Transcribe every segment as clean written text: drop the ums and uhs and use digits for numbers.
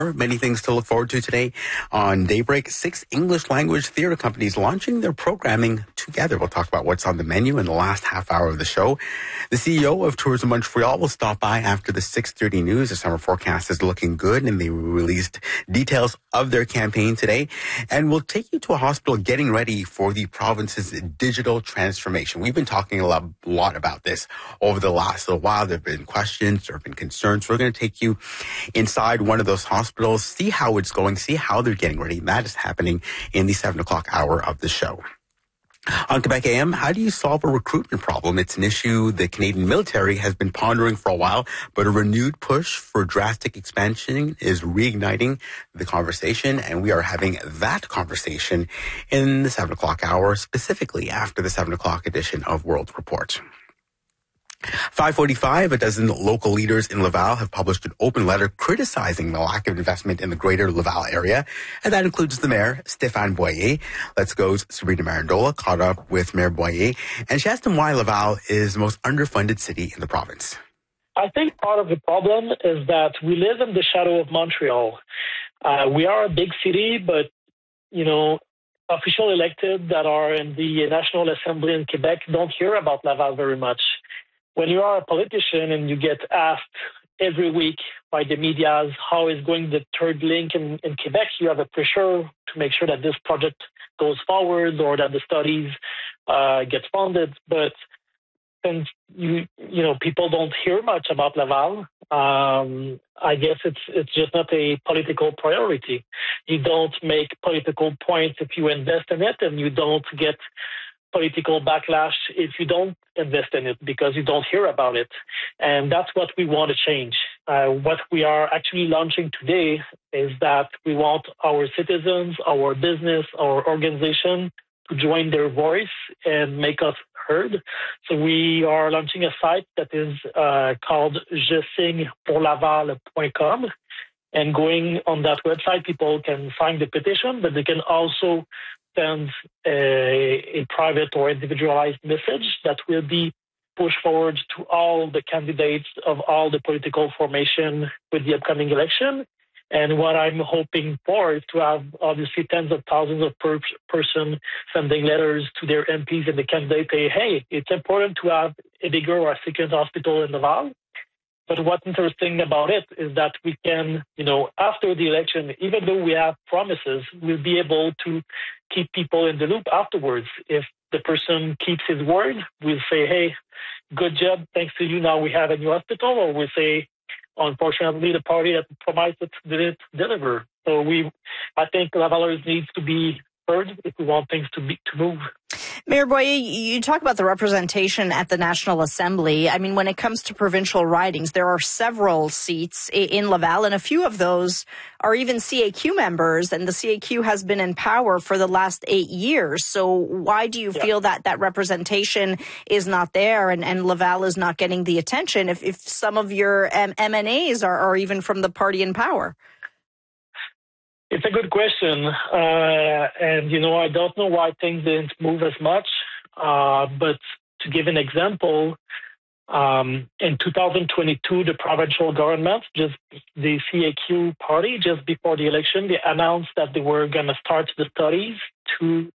Many things to look forward to today on Daybreak. 6 English language theater companies launching their programming together. We'll talk about what's on the menu in the last half hour of the show. The CEO of Tourism Montreal will stop by after the 6:30 news. The summer forecast is looking good, and they released details of their campaign today. And we'll take you to a hospital getting ready for the province's digital transformation. We've been talking a lot about this over the last little while. There have been questions, there have been concerns. We're going to take you inside one of those hospitals, see how it's going, see how they're getting ready. That is happening in the 7 o'clock hour of the show. On Quebec AM, how do you solve a recruitment problem? It's an issue the Canadian military has been pondering for a while, but a renewed push for drastic expansion is reigniting the conversation, and we are having that conversation in the 7 o'clock hour, specifically after the 7 o'clock edition of World Report. 5:45, a dozen local leaders in Laval have published an open letter criticizing the lack of investment in the greater Laval area, and that includes the mayor, Stéphane Boyer. Let's Go's Sabrina Marandola caught up with Mayor Boyer, and she asked him why Laval is the most underfunded city in the province. I think part of the problem is that we live in the shadow of Montreal. We are a big city, but, official elected that are in the National Assembly in Quebec don't hear about Laval very much. When you are a politician and you get asked every week by the media how is going the third link in Quebec, you have a pressure to make sure that this project goes forward or that the studies get funded. But since people don't hear much about Laval, I guess it's just not a political priority. You don't make political points if you invest in it, and you don't get political backlash if you don't invest in it because you don't hear about it. And that's what we want to change. What we are actually launching today is that we want our citizens, our business, our organization to join their voice and make us heard. So we are launching a site that is called jesignepourlaval.com. And going on that website, people can sign the petition, but they can also send a private or individualized message that will be pushed forward to all the candidates of all the political formation with the upcoming election. And what I'm hoping for is to have obviously tens of thousands of person sending letters to their MPs and the candidates say, hey, it's important to have a bigger or a second hospital in Laval. But what's interesting about it is that we can, after the election, even though we have promises, we'll be able to keep people in the loop afterwards. If the person keeps his word, we'll say, hey, good job, thanks to you, now we have a new hospital. Or we'll say, unfortunately, the party that promised it didn't deliver. So I think Lavalers needs to be heard if we want things to move. Mayor Boyer, you talk about the representation at the National Assembly. I mean, when it comes to provincial ridings, there are several seats in Laval, and a few of those are even CAQ members, and the CAQ has been in power for the last 8 years. So why do you feel that representation is not there and Laval is not getting the attention if some of your MNAs are even from the party in power? It's a good question. And I don't know why things didn't move as much. But to give an example, in 2022, the provincial government, just the CAQ party, just before the election, they announced that they were going to start the studies to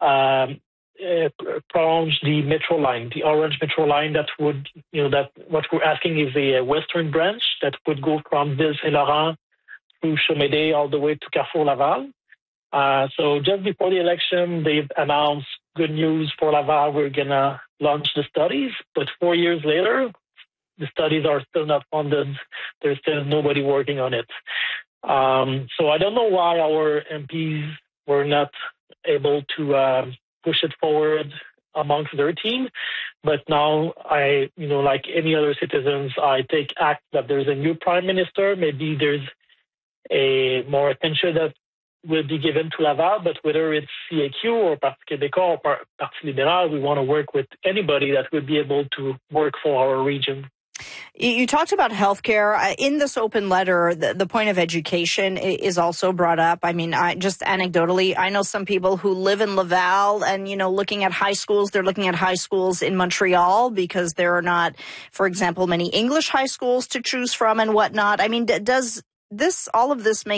prolong the metro line, the orange metro line that would, that what we're asking is a western branch that would go from Ville-Saint-Laurent through Chaumédé all the way to Carrefour Laval. So just before the election, they've announced good news for Laval. We're going to launch the studies. But 4 years later, the studies are still not funded. There's still nobody working on it. So I don't know why our MPs were not able to push it forward amongst their team. But now I, like any other citizens, I take act that there's a new prime minister. Maybe there's a more attention that will be given to Laval, but whether it's CAQ or Parti Québécois or Parti Libéral, we want to work with anybody that will be able to work for our region. You talked about healthcare. In this open letter, the point of education is also brought up. I mean, just anecdotally, I know some people who live in Laval and, looking at high schools, they're looking at high schools in Montreal because there are not, for example, many English high schools to choose from and whatnot. I mean, does all of this makes